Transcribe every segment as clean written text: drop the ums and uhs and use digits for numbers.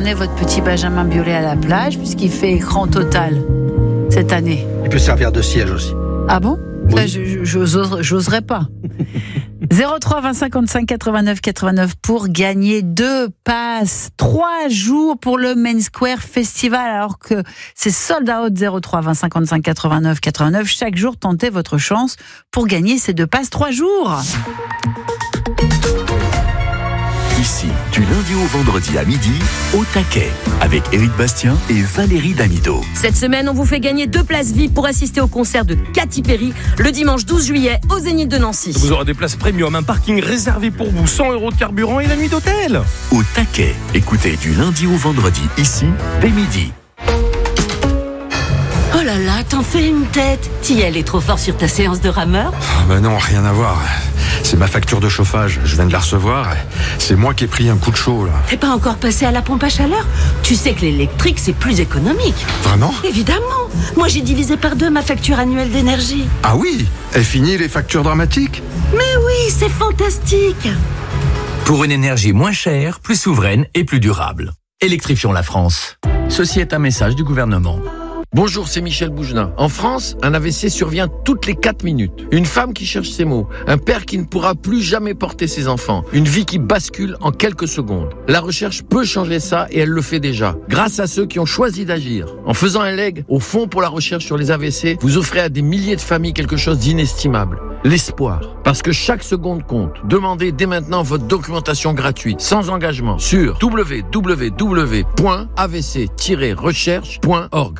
emmener votre petit Benjamin Biolay à la plage, puisqu'il fait écran total cette année. Il peut servir de siège aussi. Ah bon ? Oui. Ça, j'oserais pas. 03 20 55 89 89 pour gagner 2 passes, 3 jours pour le Main Square Festival, alors que c'est sold out. 03 20 55 89 89. Chaque jour, tentez votre chance pour gagner ces 2 passes 3 jours. Ici, du lundi au vendredi à midi, au taquet, avec Éric Bastien et Valérie Damido. Cette semaine, on vous fait gagner 2 places VIP pour assister au concert de Katy Perry le dimanche 12 juillet au Zénith de Nancy. Vous aurez des places premium, un parking réservé pour vous, 100 € de carburant et la nuit d'hôtel. Au taquet, écoutez du lundi au vendredi, ici, dès midi. Oh là là, t'en fais une tête. Thiel est trop fort sur ta séance de rameur. Ben non, rien à voir. C'est ma facture de chauffage, je viens de la recevoir. C'est moi qui ai pris un coup de chaud là. T'es pas encore passé à la pompe à chaleur? Tu sais que l'électrique c'est plus économique. Vraiment? Évidemment. Moi j'ai divisé par 2 ma facture annuelle d'énergie. Ah oui? Est fini les factures dramatiques? Mais oui, c'est fantastique. Pour une énergie moins chère, plus souveraine et plus durable. Électrifions la France. Ceci est un message du gouvernement. Bonjour, c'est Michel Bougelin. En France, un AVC survient toutes les 4 minutes. Une femme qui cherche ses mots. Un père qui ne pourra plus jamais porter ses enfants. Une vie qui bascule en quelques secondes. La recherche peut changer ça et elle le fait déjà. Grâce à ceux qui ont choisi d'agir. En faisant un leg au Fonds pour la recherche sur les AVC, vous offrez à des milliers de familles quelque chose d'inestimable. L'espoir. Parce que chaque seconde compte. Demandez dès maintenant votre documentation gratuite, sans engagement, sur www.avc-recherche.org.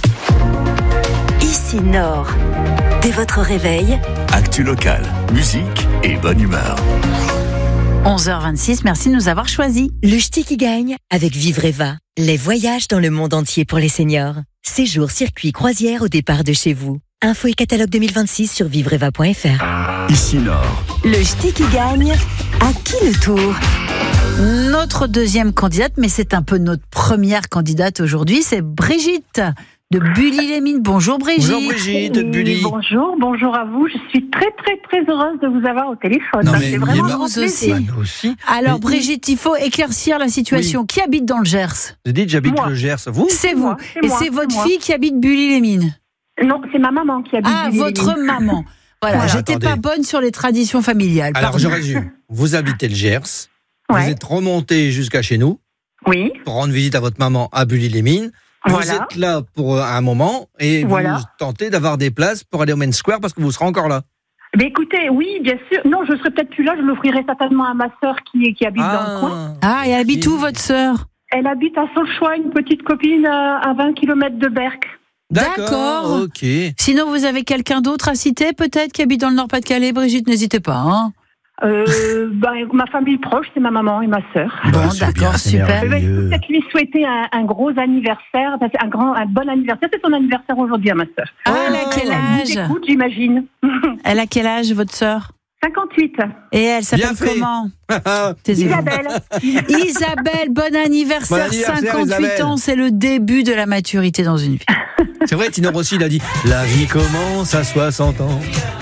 Ici Nord. Dès votre réveil, Actu locale, musique et bonne humeur. 11h26, merci de nous avoir choisis. le ch'ti qui gagne avec Vivreva. Les voyages dans le monde entier pour les seniors. Séjour, circuit, croisière au départ de chez vous. Info et catalogue 2026 sur vivreva.fr. Ici Nord. Le ch'ti qui gagne, à qui le tour? Notre deuxième candidate, mais c'est un peu notre première candidate aujourd'hui, c'est Brigitte de Bully-les-Mines. Bonjour Brigitte. Bonjour Brigitte de Bully. Bonjour à vous. Je suis très heureuse de vous avoir au téléphone. Non, mais c'est vraiment nous un grand aussi. plaisir. Nous aussi. Alors Mais- Brigitte, il faut éclaircir la situation. Oui. Qui habite dans le Gers? J'ai dit j'habite Moi. le Gers. Vous? C'est vous. moi, c'est Et moi, c'est c'est votre moi. fille qui habite Bully-les-Mines. Non, c'est ma maman qui habite. Ah, Bully-les-Mines. votre maman. Voilà, Voilà, j'étais attendez. pas bonne sur les traditions familiales. Alors pardon. je résume. Vous habitez le Gers. Ouais. Vous êtes remonté jusqu'à chez nous Oui. pour rendre visite à votre maman à Bully-les-Mines. Vous Voilà. êtes là pour un moment et Voilà. vous tentez d'avoir des places pour aller au Main Square parce que vous serez encore là. Mais écoutez, oui, bien sûr. Non, je serai peut-être plus là. Je l'offrirai certainement à ma sœur qui habite dans le coin. Ah, et elle habite où votre sœur? Elle habite à Saulchois, une petite copine à 20 km de Berck. D'accord. Ok. Sinon, vous avez quelqu'un d'autre à citer, peut-être, qui habite dans le Nord-Pas-de-Calais? Brigitte, n'hésitez pas. Hein. Ma famille proche, c'est ma maman et ma sœur. Bon, c'est d'accord, bien, c'est super. Je vais merveilleux. peut-être lui souhaiter un gros anniversaire, un bon anniversaire. C'est son anniversaire aujourd'hui à ma sœur. Ah, elle a quel Elle âge? nous écoute, j'imagine. Elle a quel âge, votre sœur? 58. Et elle s'appelle Bien fait. comment? Taisez-vous. Isabelle. Isabelle, bon anniversaire, Bon anniversaire, 58 Isabelle. ans, c'est le début de la maturité dans une vie. C'est vrai, Tino Rossi il a dit la vie commence à 60 ans.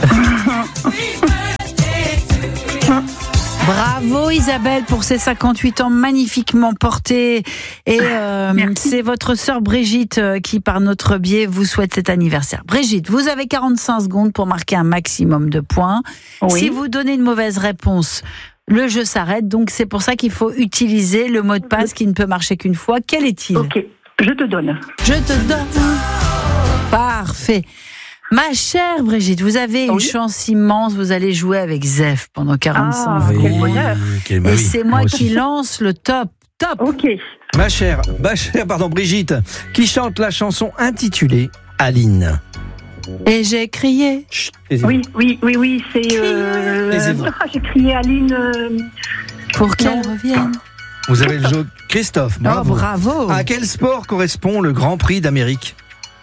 Bravo Isabelle pour ces 58 ans magnifiquement portés. Et c'est votre sœur Brigitte qui, par notre biais, vous souhaite cet anniversaire. Brigitte, vous avez 45 secondes pour marquer un maximum de points. Oui. Si vous donnez une mauvaise réponse, le jeu s'arrête. Donc c'est pour ça qu'il faut utiliser le mot de passe qui ne peut marcher qu'une fois. Quel est-il? Ok, je te donne. Je te donne. Parfait. Ma chère Brigitte, vous avez une chance immense. Vous allez jouer avec Zef pendant 45 quel secondes. bonheur. Et c'est moi qui lance le top. Top. Ok. Ma chère Brigitte, qui chante la chanson intitulée Aline. Et j'ai crié. Chut, taisez-vous. Oui, c'est... Taisez-vous. j'ai crié Aline... Pour qu'elle revienne. Vous avez le jeu Christophe. Bravo. Oh, bravo. À quel sport correspond le Grand Prix d'Amérique?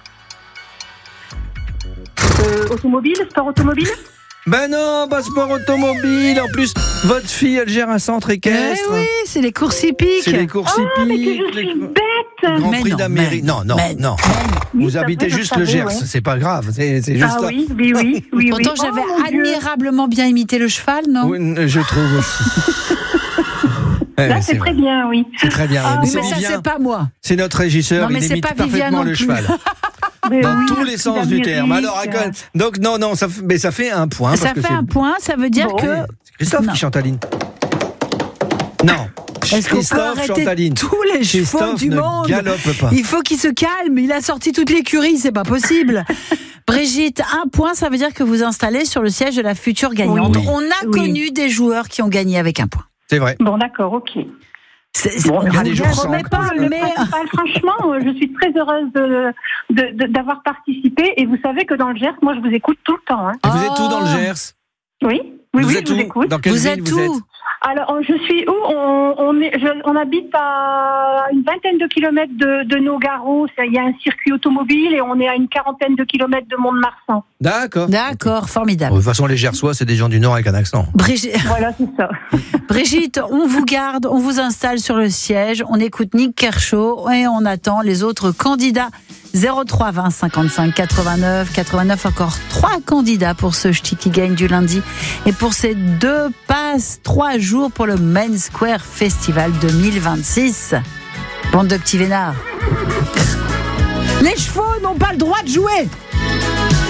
Automobile, sport automobile. Ben non, pas sport automobile. En plus, votre fille, elle gère un centre Eh équestre. oui, c'est les courses hippiques. C'est les courses Mais que hippiques. je suis bête. Grand Mais Prix non, d'Amérique. mais- Non. Oui, Vous c'est habitez vrai, je juste le savais, Gers, ouais. c'est pas grave. C'est juste Ah ça. oui. Pourtant, Oh, j'avais mon Dieu. admirablement bien imité le cheval, non? Oui, je trouve aussi. Là, c'est très bien, oui. C'est très bien. Ah, mais mais c'est ça, Vivien. c'est pas moi. C'est notre régisseur, Non, mais il c'est imite pas Vivien parfaitement non le plus. cheval. Mais Dans oui, tous les sens du terme. Alors, donc, non, mais ça fait un point. Ça parce que fait c'est- un point, ça veut dire que... C'est Christophe Non. qui chante Aline. Non. Est-ce qu'on peut Christophe arrêter chante Aline. tous les chevaux Christophe du ne monde? galope pas. Il faut qu'il se calme. Il a sorti toute l'écurie, c'est pas possible. Brigitte, un point, ça veut dire que vous installez sur le siège de la future gagnante. Oui. On a connu des joueurs qui ont gagné avec un point. C'est vrai. Bon, d'accord, ok. Bon, il y a des jours sans. promets pas, mais... Franchement, je suis très heureuse d'avoir participé. Et vous savez que dans le Gers, moi, je vous écoute tout le temps. Hein. Et vous êtes où dans le Gers? Oui, Vous je êtes vous où? écoute. Dans quelle Vous ville êtes vous êtes? où? Alors, je suis où? On habite à une vingtaine de kilomètres de Nogaro. Il y a un circuit automobile et on est à une quarantaine de kilomètres de Mont-de-Marsan. D'accord. D'accord, formidable. De toute façon, les Gersois, c'est des gens du Nord avec un accent. Brigitte, Voilà, c'est ça. Brigitte, on vous garde, on vous installe sur le siège, on écoute Nick Kershaw et on attend les autres candidats. 03 20 55 89 89, encore 3 candidats pour ce ch'ti qui gagne du lundi. Et pour ces 2 passes, 3 jours pour le Main Square Festival 2026. Bande de petits vénards. Les chevaux n'ont pas le droit de jouer.